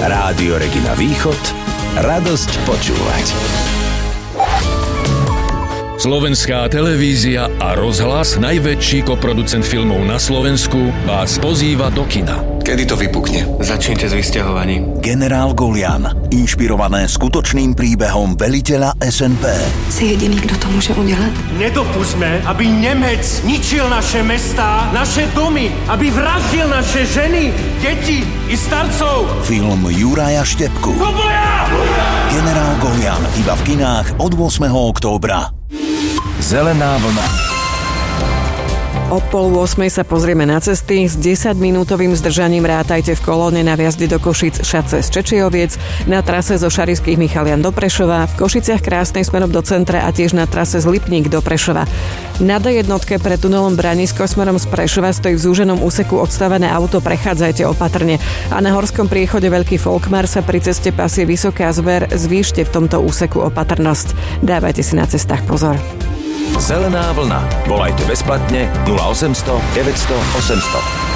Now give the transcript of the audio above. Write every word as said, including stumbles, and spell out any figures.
Rádio Regina Východ, radosť počúvať. Slovenská televízia a rozhlas, najväčší koproducent filmov na Slovensku, vás pozýva do kina. Kedy to vypukne? Začnite s vysťahovaním. Generál Golian, inšpirované skutočným príbehom veliteľa es en pé. Si jediný, kto to môže udelať. Nedopustme, aby Nemec ničil naše mestá, naše domy, aby vraždil naše ženy, deti i starcov. Film Juraja Štepku. Do boja! Generál Golian, iba v kinách od ôsmeho októbra. Zelená vlna. O pol ôsmej sa pozrieme na cesty. S desaťminútovým zdržaním rátajte v kolóne na vjazde do Košíc Šatce z Čečioviec, na trase zo Šarišských Michalian do Prešova, v Košiciach Krásnej smerom do centra a tiež na trase z Lipník do Prešova. Na dé jednotke pred tunelom Branisko smerom z Prešova stojí v zúženom úseku odstavené auto, prechádzajte opatrne. A na horskom priechode Veľký Folkmar sa pri ceste pasie Vysoká Zver, zvýšte v tomto úseku opatrnosť. Dávajte si na cestách pozor. Zelená vlna. Volajte bezplatne nula osemsto deväťsto osemsto.